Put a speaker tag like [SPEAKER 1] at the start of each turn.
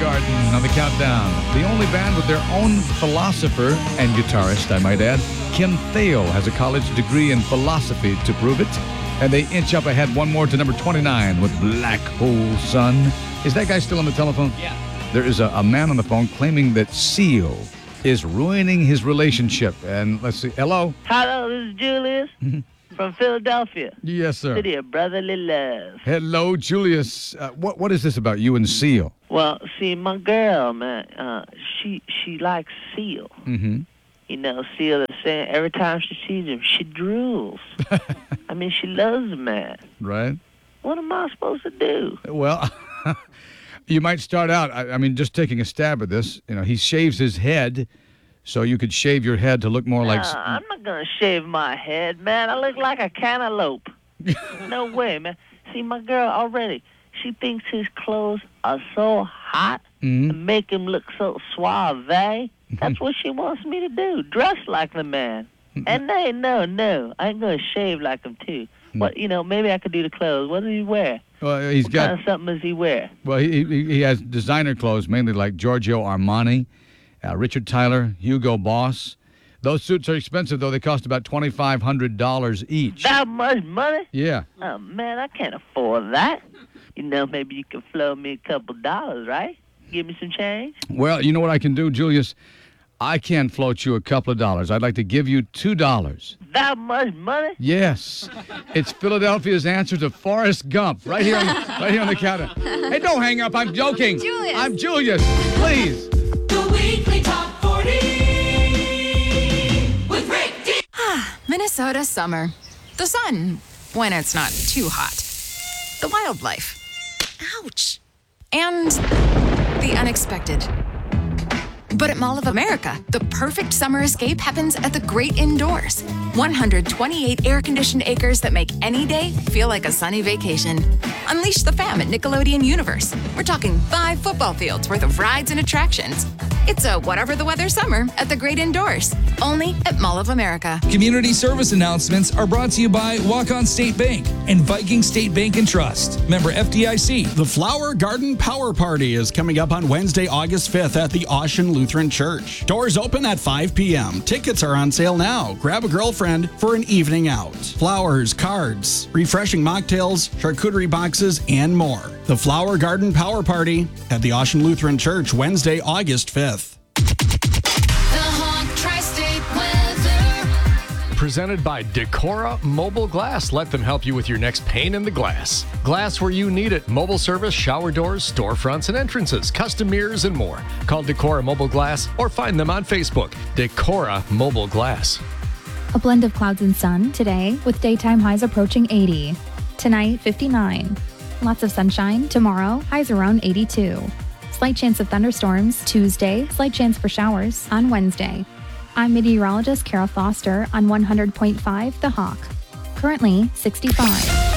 [SPEAKER 1] Garden on the countdown. The only band with their own philosopher and guitarist, I might add. Kim Thayil has a college degree in philosophy to prove it. And they inch up ahead one more to number 29 with Black Hole Sun. Is that guy still on the telephone?
[SPEAKER 2] Yeah.
[SPEAKER 1] There is a man on the phone claiming that Seal is ruining his relationship. And let's see. Hello?
[SPEAKER 3] Hello, this is Julius from Philadelphia.
[SPEAKER 1] Yes, sir.
[SPEAKER 3] City of brotherly love.
[SPEAKER 1] Hello, Julius. What is this about you and Seal?
[SPEAKER 3] Well, see, my girl, man, she likes Seal.
[SPEAKER 1] Mm-hmm.
[SPEAKER 3] You know, Seal is saying every time she sees him, she drools. I mean, she loves the man.
[SPEAKER 1] Right.
[SPEAKER 3] What am I supposed to do?
[SPEAKER 1] Well, you might start out, I mean, just taking a stab at this. You know, he shaves his head, so you could shave your head to look more like...
[SPEAKER 3] I'm not going to shave my head, man. I look like a cantaloupe. No way, man. See, my girl already, she thinks his clothes are so hot and make him look so suave. That's what she wants me to do, dress like the man. And no, I ain't going to shave like him, too. What, you know, maybe I could do the clothes. What does he wear?
[SPEAKER 1] Well, he's
[SPEAKER 3] What
[SPEAKER 1] got...
[SPEAKER 3] kind of something does he wear?
[SPEAKER 1] Well, he has designer clothes, mainly like Giorgio Armani, Richard Tyler, Hugo Boss. Those suits are expensive, though. They cost about $2,500 each.
[SPEAKER 3] That much money?
[SPEAKER 1] Yeah.
[SPEAKER 3] Oh, man, I can't afford that. You know, maybe you can flow me a couple dollars, right? Give me some change?
[SPEAKER 1] Well, you know what I can do, Julius? I can float you a couple of dollars. I'd like to give you $2.
[SPEAKER 3] That much money?
[SPEAKER 1] Yes. It's Philadelphia's answer to Forrest Gump, right here on the counter. Hey, don't hang up. I'm joking.
[SPEAKER 4] Julius.
[SPEAKER 1] I'm Julius. Please.
[SPEAKER 5] The Weekly Top 40 with Rick D.
[SPEAKER 4] Minnesota summer. The sun, when it's not too hot. The wildlife. Ouch. And the unexpected. But at Mall of America, the perfect summer escape happens at the great indoors. 128 air-conditioned acres that make any day feel like a sunny vacation. Unleash the fam at Nickelodeon Universe. We're talking 5 football fields worth of rides and attractions. It's a whatever the weather summer at the great indoors. Only at Mall of America.
[SPEAKER 6] Community service announcements are brought to you by Walk-On State Bank and Viking State Bank and Trust. Member FDIC.
[SPEAKER 7] The Flower Garden Power Party is coming up on Wednesday, August 5th at the Ocean Lutheran Church. Doors open at 5 p.m. Tickets are on sale now. Grab a girlfriend for an evening out. Flowers, cards, refreshing mocktails, charcuterie boxes, and more. The Flower Garden Power Party at the Ocean Lutheran Church, Wednesday, August 5th.
[SPEAKER 5] The Honk Tri-State Weather.
[SPEAKER 8] Presented by Decora Mobile Glass. Let them help you with your next pane in the glass. Glass where you need it. Mobile service, shower doors, storefronts and entrances, custom mirrors, and more. Call Decora Mobile Glass or find them on Facebook. Decora Mobile Glass.
[SPEAKER 9] A blend of clouds and sun today with daytime highs approaching 80. Tonight, 59. Lots of sunshine. Tomorrow, highs around 82. Slight chance of thunderstorms Tuesday. Slight chance for showers on Wednesday. I'm meteorologist Kara Foster on 100.5 The Hawk. Currently 65.